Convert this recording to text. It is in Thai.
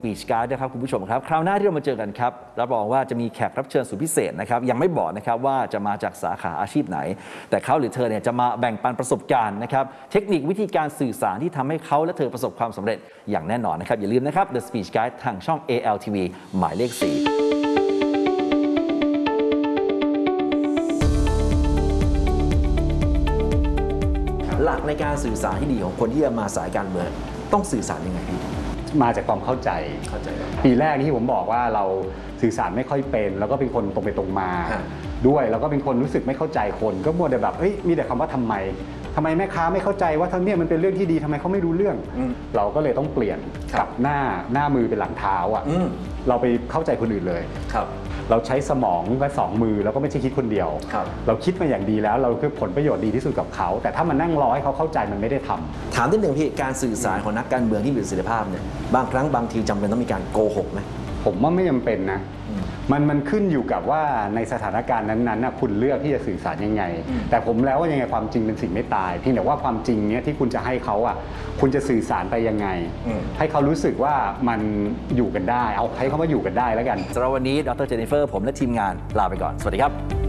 บีชการ์ดนะครับคุณผู้ชมครับคราวหน้าที่เรามาเจอกันครับรับรองว่าจะมีแขกรับเชิญสุดพิเศษนะครับยังไม่บอกนะครับว่าจะมาจากสาขาอาชีพไหนแต่เขาหรือเธอเนี่ยจะมาแบ่งปันประสบการณ์นะครับเทคนิควิธีการสื่อสารที่ทำให้เขาและเธอประสบความสำเร็จอย่างแน่นอนนะครับอย่าลืมนะครับ The Speech Guide ทางช่อง ALTV หมายเลข 4หลักในการสื่อสารที่ดีของคนที่จะมาสายการเมืองต้องสื่อสารยังไงพี่มาจากความเข้าใจปีแรกที่ผมบอกว่าเราสื่อสารไม่ค่อยเป็นแล้วก็เป็นคนตรงไปตรงมาด้วยแล้วก็เป็นคนรู้สึกไม่เข้าใจคนก็มัวแต่แบบมีแต่คำว่าทำไมแม่ค้าไม่เข้าใจว่าทั้งนี้มันเป็นเรื่องที่ดีทำไมเขาไม่รู้เรื่องเราก็เลยต้องเปลี่ยนกับหน้ามือเป็นหลังเท้าอ่ะเราไปเข้าใจคนอื่นเลยเราใช้สมองกับ2 มือแล้วก็ไม่ใช่คิดคนเดียวเราคิดมาอย่างดีแล้วเราคือผลประโยชน์ดีที่สุดกับเขาแต่ถ้ามันนั่งรอให้เขาเข้าใจมันไม่ได้ทำถามนิดนึงพี่การสื่อสารของนักการเมืองที่มีประสิทธิภาพเนี่ยบางครั้งบางทีจำเป็นต้องมีการโกหกไหมผมว่าไม่จำเป็นนะมันขึ้นอยู่กับว่าในสถานการณ์นั้นๆคุณเลือกที่จะสื่อสารยังไงแต่ผมแล้วว่ายังไงความจริงเป็นสิ่งไม่ตายเพียงแต่ว่าความจริงเนี้ยที่คุณจะให้เขาคุณจะสื่อสารไปยังไงให้เขารู้สึกว่ามันอยู่กันได้เอาให้เขาว่าอยู่กันได้แล้วกันสำหรับวันนี้ดร.เจนนิเฟอร์ผมและทีมงานลาไปก่อนสวัสดีครับ